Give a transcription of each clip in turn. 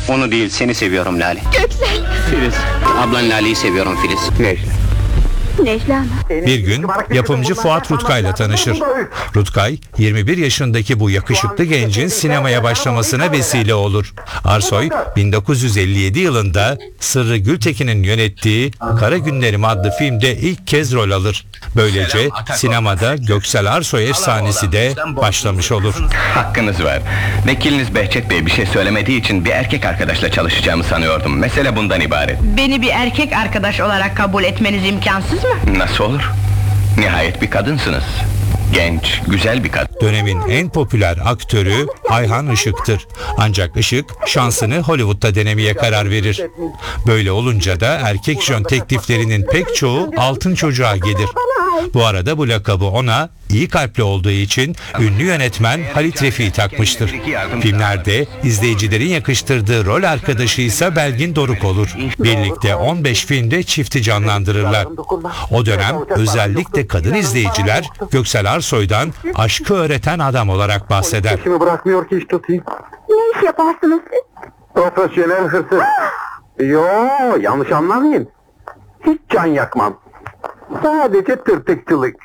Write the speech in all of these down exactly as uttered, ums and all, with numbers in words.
Onu değil, seni seviyorum Lale. Göksel! Filiz, ablan Lale'yi seviyorum Filiz. Necla. Necla mı? Bir gün yapımcı Fuat Rutkay ile tanışır. Rutkay, yirmi bir yaşındaki bu yakışıklı gencin sinemaya başlamasına vesile olur. Arsoy, bin dokuz yüz elli yedi yılında Sırrı Gültekin'in yönettiği Kara Günlerim adlı filmde ilk kez rol alır. Böylece sinemada Göksel Arsoy efsanesi de başlamış olur. Hakkınız var. Vekiliniz Behçet Bey bir şey söylemediği için bir erkek arkadaşla çalışacağımı sanıyordum. Mesele bundan ibaret. Beni bir erkek arkadaş olarak kabul etmeniz imkansız mı? Nasıl olur? Nihayet bir kadınsınız. Genç, güzel bir kadın. Dönemin en popüler aktörü Ayhan Işık'tır. Ancak Işık şansını Hollywood'da denemeye karar verir. Böyle olunca da erkek jön tekliflerinin pek çoğu altın çocuğa gelir. Bu arada bu lakabı ona iyi kalpli olduğu için ünlü yönetmen Halit Refik'i takmıştır. Filmlerde izleyicilerin yakıştırdığı rol arkadaşı ise Belgin Doruk olur. Birlikte on beş filmde çifti canlandırırlar. O dönem özellikle kadın izleyiciler Göksel Arsoy'dan aşkı öğreten adam olarak bahseder. Kimi bırakmıyor ki iş tutayım. Ne iş yaparsınız siz? Profesyonel hırsız. Yo, yanlış anlamayın. Hiç can yakmam. Sadece tırtıkçılık.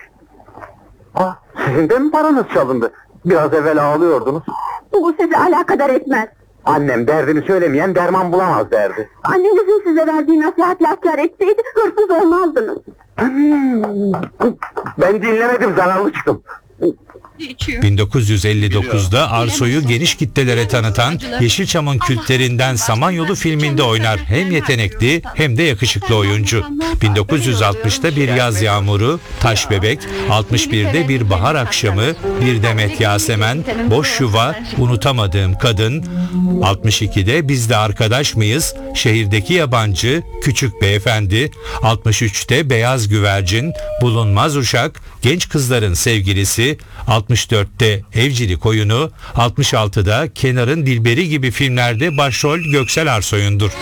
Ah, sizin de mi paranız çalındı? Biraz evvel ağlıyordunuz. Bu sizi alakadar etmez. Annem derdini söylemeyen derman bulamaz derdi. Annenizin size verdiği nasihatler kâr etseydi hırsız olmazdınız. Hmm, Ben dinlemedim, zararlı çıktım. bin dokuz yüz elli dokuzda Arsoy'u geniş kitlelere tanıtan Yeşilçam'ın kültlerinden Samanyolu filminde oynar. Hem yetenekli hem de yakışıklı oyuncu. bin dokuz yüz altmışta Bir Yaz Yağmuru, Taş Bebek, altmış birde Bir Bahar Akşamı, Bir Demet Yasemen, Boş Yuva, Unutamadığım Kadın, altmış ikide Biz de Arkadaş Mıyız, Şehirdeki Yabancı, Küçük Beyefendi, altmış üçte Beyaz Güvercin, Bulunmaz Uşak, Genç Kızların Sevgilisi, altmış dörtte Evcilik Oyunu, altmış altıda Kenar'ın Dilberi gibi filmlerde başrol Göksel Arsoy'undur.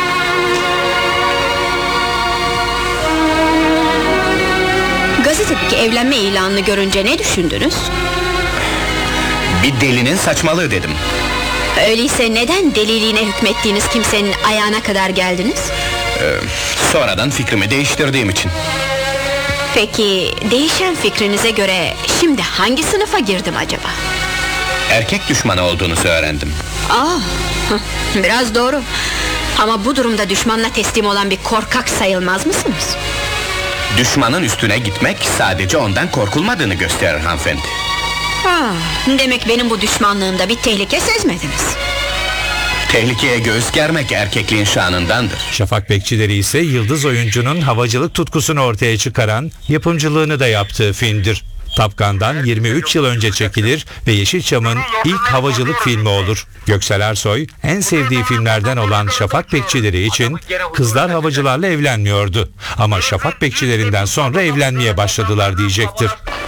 Gazetedeki evlenme ilanını görünce ne düşündünüz? Bir delinin saçmalığı dedim. Öyleyse neden deliliğine hükmettiğiniz kimsenin ayağına kadar geldiniz? Ee, sonradan fikrimi değiştirdiğim için. Peki değişen fikrinize göre şimdi hangi sınıfa girdim acaba? Erkek düşmanı olduğunuzu öğrendim. Aa, biraz doğru. Ama bu durumda düşmanla teslim olan bir korkak sayılmaz mısınız? Düşmanın üstüne gitmek sadece ondan korkulmadığını gösterir hanımefendi. Ha, demek benim bu düşmanlığımda bir tehlike sezmediniz. Tehlikeye göğüs germek erkekliğin şanındandır. Şafak Bekçileri ise yıldız oyuncunun havacılık tutkusunu ortaya çıkaran, yapımcılığını da yaptığı filmdir. Top Gun'dan yirmi üç yıl önce çekilir ve Yeşilçam'ın ilk havacılık filmi olur. Göksel Arsoy, en sevdiği filmlerden olan Şafak Bekçileri için kızlar havacılarla evlenmiyordu. Ama Şafak Bekçilerinden sonra evlenmeye başladılar diyecektir.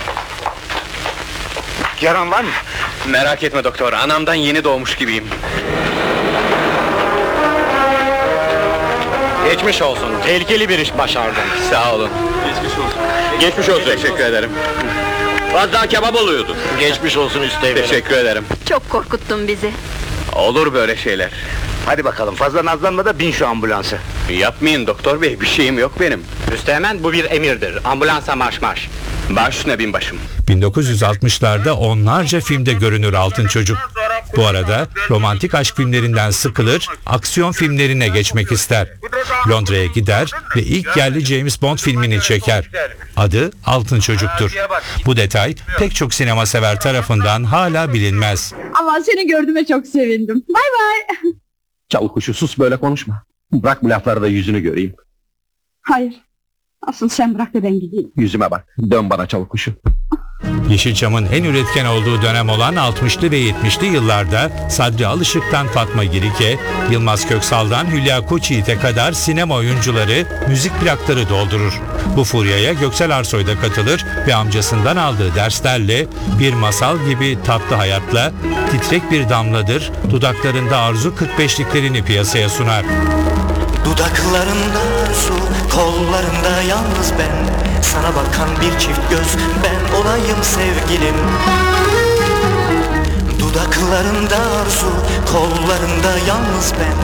Yaran var mı? Merak etme doktor, anamdan yeni doğmuş gibiyim. Geçmiş olsun, tehlikeli bir iş başardın. Sağ olun. Geçmiş olsun. Teşekkür ederim. Fazla kebap oluyordu. Geçmiş olsun üsteğmenim. Teşekkür ederim. Çok korkuttun bizi. Olur böyle şeyler. Hadi bakalım, fazla nazlanma da bin şu ambulansa. Yapmayın doktor bey, bir şeyim yok benim. Üsteğmen, bu bir emirdir. Ambulansa marş marş. Baş üstüne binbaşım. bin dokuz yüz altmışlarda onlarca filmde görünür Altın Çocuk. Bu arada romantik aşk filmlerinden sıkılır, aksiyon filmlerine geçmek ister. Londra'ya gider ve ilk yerli James Bond filmini çeker. Adı Altın Çocuk'tur. Bu detay pek çok sinema sever tarafından hala bilinmez. Ama seni gördüğüme çok sevindim. Bay bay. Çalı kuşu, sus, böyle konuşma. Bırak bu lafları da yüzünü göreyim. Hayır. Asıl sen bırak da ben gideyim. Yüzüme bak, dön bana çalı kuşu. Yeşilçam'ın en üretken olduğu dönem olan altmışlı ve yetmişli yıllarda Sadri Alışık'tan Fatma Girike, Yılmaz Köksal'dan Hülya Koçyiğit'e kadar sinema oyuncuları müzik plakları doldurur. Bu furyaya Göksel Arsoy da katılır ve amcasından aldığı derslerle Bir Masal Gibi Tatlı Hayat'la Titrek Bir Damladır, Dudaklarında Arzu kırk beşliklerini piyasaya sunar. Dudaklarında arzu, kollarında yalnız ben. Sana bakan bir çift göz, ben olayım sevgilim. Dudaklarında arzu, kollarında yalnız ben.